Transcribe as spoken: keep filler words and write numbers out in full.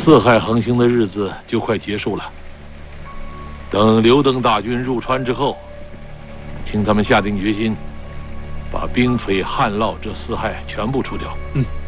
四害横行的日子就快结束了。等刘登大军入川之后，请他们下定决心，把兵匪汉涝这四害全部除掉。 嗯。